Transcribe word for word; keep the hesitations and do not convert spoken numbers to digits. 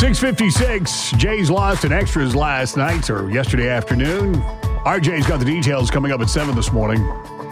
six fifty-six, Jays lost in extras last night or yesterday afternoon. R J's got the details coming up at seven this morning.